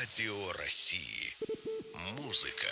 Радио России. Музыка.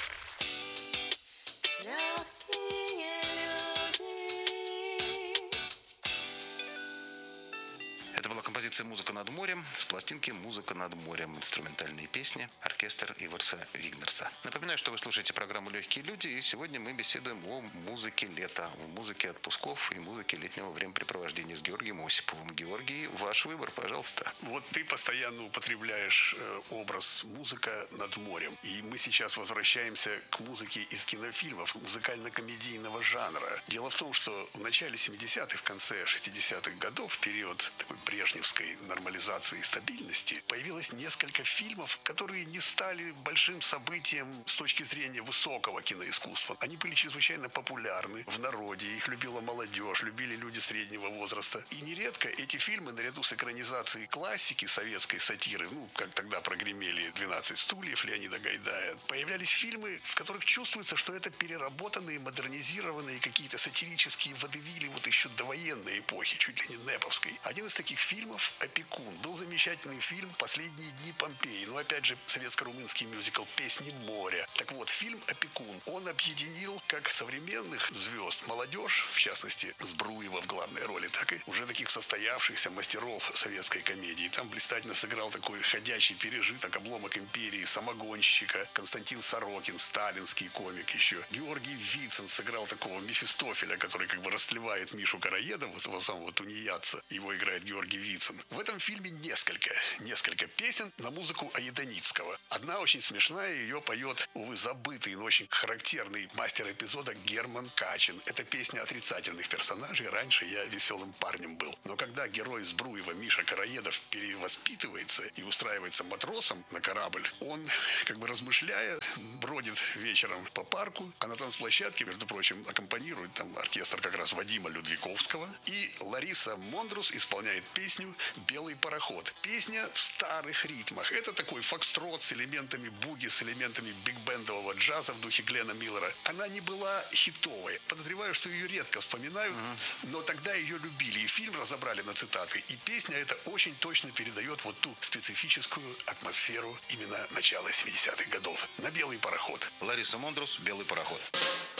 Это была композиция «Музыка над морем» с пластинки «Музыка над морем». Инструментальные песни, оркестр Иверса Вигнерса. Напоминаю, что вы слушаете программу «Легкие люди», и сегодня мы беседуем о музыке лета, о музыке отпусков и музыке летнего времяпрепровождения с Георгием Осиповым. Георгий, ваш выбор, пожалуйста. Вот ты постоянно употребляешь образ «музыка над морем». И мы сейчас возвращаемся к музыке из кинофильмов, музыкально-комедийного жанра. Дело в том, что в начале 70-х, в конце 60-х годов, в период такой брежневской нормализации и стабильности, появилось несколько фильмов, которые не стали большим событием с точки зрения высокого киноискусства. Они были чрезвычайно популярны в народе, их любила молодежь, любили люди среднего возраста. И нередко эти фильмы, наряду с экранизацией классики советской сатиры, как тогда прогремели «12 стульев» Леонида Гайдая, появлялись фильмы, в которых чувствуется, что это переработанные, модернизированные какие-то сатирические водевили вот еще довоенной эпохи, чуть ли не нэповской. Один из таких фильмов «Опекун». Был замечательный фильм «Последние дни Помпеи». Опять же, советско-румынский мюзикл «Песни моря». Так вот, фильм «Опекун», он объединил как современных звезд, молодежь, в частности, Збруева в главной роли, так и уже таких состоявшихся мастеров советской комедии. Там блистательно сыграл такой ходячий пережиток, обломок империи, самогонщика, Константин Сорокин, сталинский комик еще. Георгий Вицин сыграл такого Мефистофеля, который как бы растлевает Мишу Короедова, этого самого тунеядца. Его играет Георгий Вицин. В этом фильме несколько песен на музыку Аиданицкого. Одна очень смешная, ее поет, увы, забытый, но очень характерный мастер эпизода Герман Качин. Это песня отрицательных персонажей. Раньше я веселым парнем был. Но когда герой Збруева Миша Короедов перевоспитывается и устраивается матросом на корабль, он, как бы размышляя, бродит вечером по парку, а на танцплощадке, между прочим, аккомпанирует там оркестр как раз Вадима Людвиковского, и Лариса Мондрус исполняет песню «Белый пароход». Песня в старых ритмах. Это такой фокстрот с элементами буги, с элементами биг-бендового джаза в духе Глена Миллера. Она не была хитовой. Подозреваю, что ее редко вспоминают, но тогда ее любили. И фильм разобрали на цитаты. И песня эта очень точно передает вот ту специфическую атмосферу именно начала 70-х годов. На «Белый пароход». Лариса Мондрус, «Белый пароход».